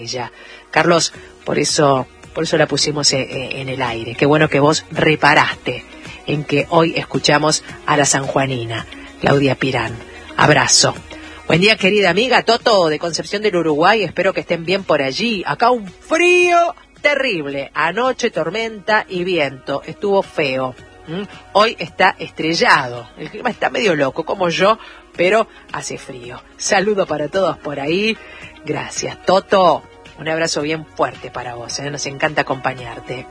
ella. Carlos, por eso la pusimos en el aire. Qué bueno que vos reparaste en que hoy escuchamos a la sanjuanina, Claudia Pirán. Abrazo. Buen día, querida amiga Toto de Concepción del Uruguay. Espero que estén bien por allí. Acá un frío terrible. Anoche tormenta y viento. Estuvo feo. Hoy está estrellado. El clima está medio loco, como yo, pero hace frío. Saludo para todos por ahí. Gracias, Toto. Un abrazo bien fuerte para vos, Nos encanta acompañarte.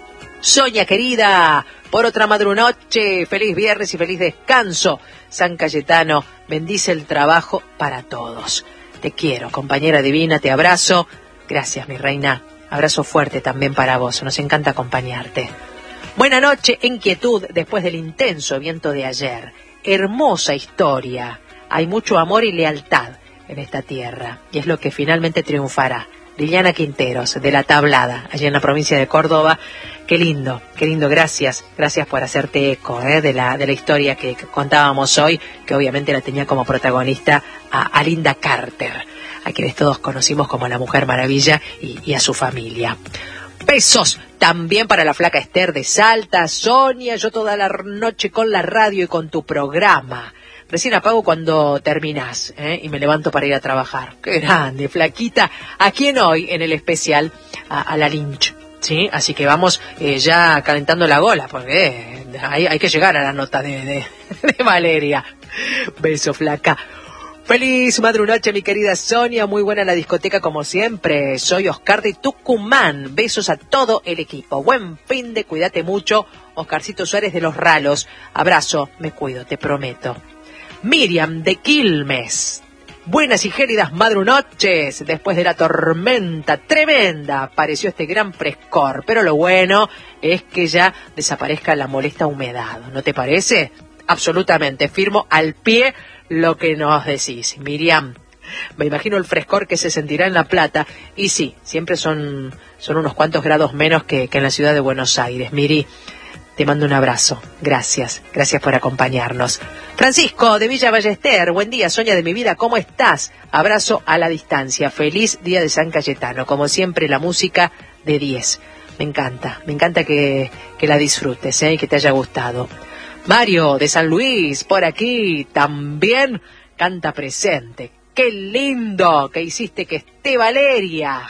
Sonia, querida, por otra madrunoche, feliz viernes y feliz descanso. San Cayetano bendice el trabajo para todos. Te quiero, compañera divina, te abrazo. Gracias, mi reina. Abrazo fuerte también para vos, nos encanta acompañarte. Buena noche en quietud después del intenso viento de ayer. Hermosa historia. Hay mucho amor y lealtad en esta tierra y es lo que finalmente triunfará. Liliana Quinteros, de La Tablada, allí en la provincia de Córdoba. Qué lindo, gracias por hacerte eco de la historia que contábamos hoy, que obviamente la tenía como protagonista a Linda Carter, a quienes todos conocimos como la Mujer Maravilla y a su familia. Besos también para la flaca Esther de Salta. Sonia, yo toda la noche con la radio y con tu programa. Recién apago cuando terminás, y me levanto para ir a trabajar. ¡Qué grande, flaquita! ¿A quién hoy en el especial? A la Lynch, ¿sí? Así que vamos ya calentando la gola, porque hay que llegar a la nota de Valeria. Beso, flaca. Feliz madrunoche, mi querida Sonia. Muy buena la discoteca como siempre. Soy Oscar de Tucumán. Besos a todo el equipo. Buen fin de, cuídate mucho. Oscarcito Suárez de Los Ralos. Abrazo, me cuido, te prometo. Miriam de Quilmes. Buenas y gélidas madrunoches. Después de la tormenta tremenda apareció este gran frescor, pero lo bueno es que ya desaparezca la molesta humedad, ¿no te parece? Absolutamente, firmo al pie lo que nos decís, Miriam. Me imagino el frescor que se sentirá en La Plata, y sí, siempre son unos cuantos grados menos que en la ciudad de Buenos Aires. Miri, te mando un abrazo. Gracias por acompañarnos. Francisco de Villa Ballester, buen día, Sonia de mi vida, ¿cómo estás? Abrazo a la distancia, feliz día de San Cayetano, como siempre la música de 10. Me encanta que la disfrutes, y que te haya gustado. Mario de San Luis, por aquí, también canta presente. ¡Qué lindo que hiciste que esté Valeria!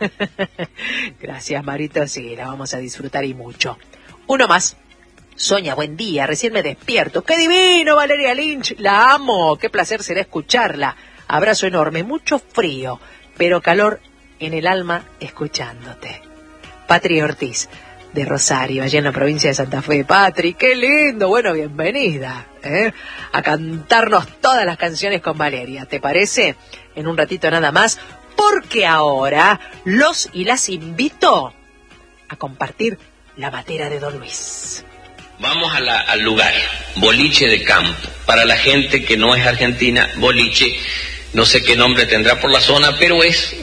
Gracias, Marito, sí, la vamos a disfrutar y mucho. Uno más. Sonia, buen día, recién me despierto. ¡Qué divino, Valeria Lynch! La amo, qué placer será escucharla. Abrazo enorme, mucho frío, pero calor en el alma escuchándote. Patri Ortiz, de Rosario, allá en la provincia de Santa Fe. Patri, qué lindo, bueno, bienvenida, a cantarnos todas las canciones con Valeria, ¿te parece? En un ratito nada más, porque ahora los y las invito a compartir la batera de Don Luis. Vamos al lugar, boliche de campo. Para la gente que no es argentina, boliche, no sé qué nombre tendrá por la zona, pero es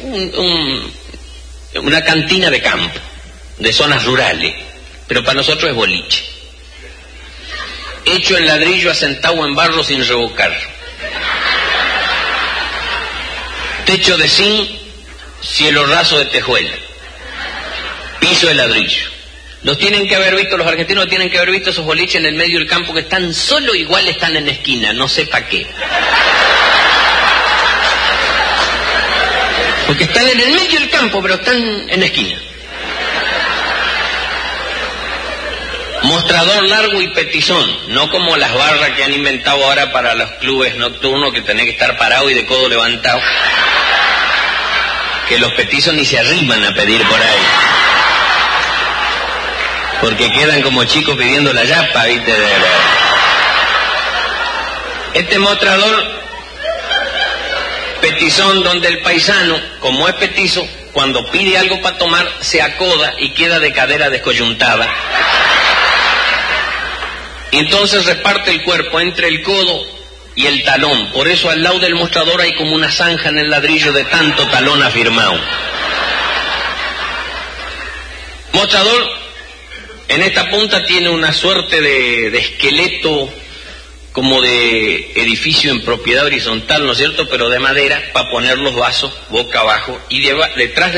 una cantina de campo, de zonas rurales, pero para nosotros es boliche. Hecho en ladrillo, asentado en barro sin revocar. Techo de zinc, cielo raso de tejuela. Piso de ladrillo. Los tienen que haber visto, los argentinos tienen que haber visto esos boliches en el medio del campo que están solo igual, están en la esquina, no sé para qué. Porque están en el medio del campo, pero están en la esquina. Mostrador largo y petizón, no como las barras que han inventado ahora para los clubes nocturnos que tenés que estar parado y de codo levantado. Que los petizos ni se arriman a pedir por ahí. Porque quedan como chicos pidiendo la yapa, ¿viste? Este mostrador petizón donde el paisano, como es petizo, cuando pide algo para tomar, se acoda y queda de cadera descoyuntada. Y entonces reparte el cuerpo entre el codo y el talón. Por eso al lado del mostrador hay como una zanja en el ladrillo de tanto talón afirmado. Mostrador en esta punta tiene una suerte de esqueleto como de edificio en propiedad horizontal, ¿no es cierto?, pero de madera, para poner los vasos boca abajo, y detrás de